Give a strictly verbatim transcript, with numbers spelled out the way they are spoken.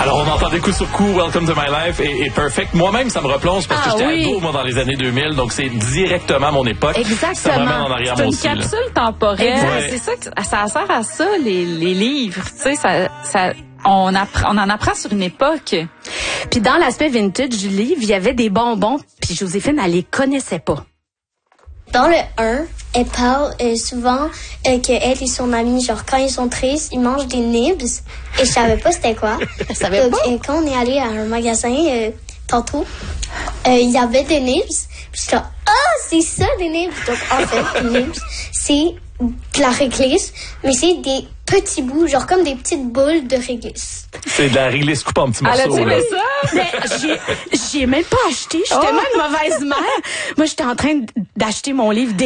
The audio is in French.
Alors, on entend des coups sur coups, Welcome to My Life et, et Perfect. Moi-même, ça me replonge parce Ah, que j'étais oui. ado, moi, dans les années deux mille, donc c'est directement mon époque. Exactement. Ça me ramène en arrière, C'est moi une aussi. là. capsule temporelle. Ouais. C'est ça que ça sert à ça, les, les livres. Tu sais, ça, ça, on, apprend, on en apprend sur une époque. Puis dans l'aspect vintage du livre, il y avait des bonbons, puis Joséphine, elle les connaissait pas. Dans le un, elle parle euh, souvent euh, qu'elle et son amie, genre quand ils sont tristes, ils mangent des nibs. Et je savais pas c'était quoi. Elle savait Donc, pas? euh, quand on est allé à un magasin euh, tantôt, euh, il y avait des nibs. Puis j'étais là, ah, c'est ça des nibs. Donc en fait, des nibs, c'est de la réglisse, mais c'est des petits bouts, genre comme des petites boules de réglisse. C'est de la réglisse coupée en petits Elle a morceaux. dit là. mais ça? Mais j'ai, j'ai même pas acheté. J'étais Oh. tellement une mauvaise mère. Moi, j'étais en train d'acheter mon livre